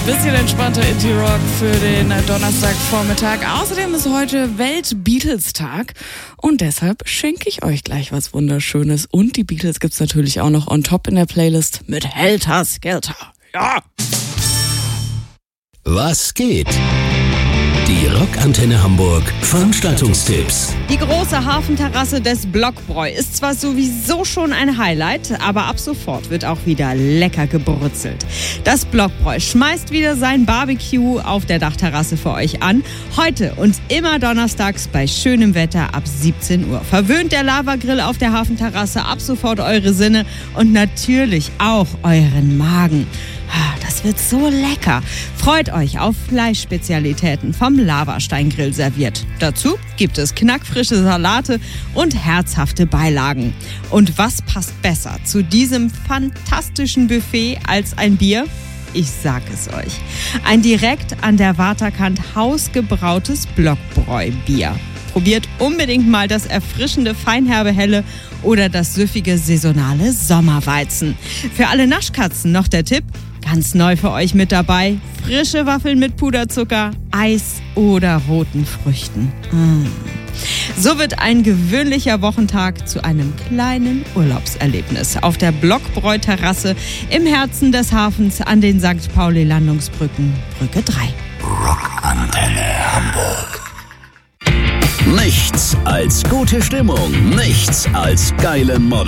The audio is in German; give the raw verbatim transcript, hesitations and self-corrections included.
Bisschen entspannter Indie-Rock für den Donnerstagvormittag. Außerdem ist heute Welt-Beatles-Tag und deshalb schenke ich euch gleich was Wunderschönes. Und die Beatles gibt's natürlich auch noch on top in der Playlist mit Helter Skelter. Ja! Was geht? Die Rockantenne Hamburg Veranstaltungstipps. Die große Hafenterrasse des Blockbräu ist zwar sowieso schon ein Highlight, aber ab sofort wird auch wieder lecker gebrutzelt. Das Blockbräu schmeißt wieder sein Barbecue auf der Dachterrasse für euch an. Heute und immer donnerstags bei schönem Wetter ab siebzehn Uhr. Verwöhnt der Lavagrill auf der Hafenterrasse ab sofort eure Sinne und natürlich auch euren Magen. Das wird so lecker. Freut euch auf Fleischspezialitäten vom Lavasteingrill serviert. Dazu gibt es knackfrische Salate und herzhafte Beilagen. Und was passt besser zu diesem fantastischen Buffet als ein Bier? Ich sag es euch. Ein direkt an der Waterkant hausgebrautes Blockbräu-Bier. Probiert unbedingt mal das erfrischende Feinherbe Helle oder das süffige saisonale Sommerweizen. Für alle Naschkatzen noch der Tipp: ganz neu für euch mit dabei: frische Waffeln mit Puderzucker, Eis oder roten Früchten. Mmh. So wird ein gewöhnlicher Wochentag zu einem kleinen Urlaubserlebnis auf der Blockbräu-Terrasse im Herzen des Hafens an den Sankt Pauli-Landungsbrücken, Brücke drei. Rockantenne Hamburg. Nichts als gute Stimmung, nichts als geile Models.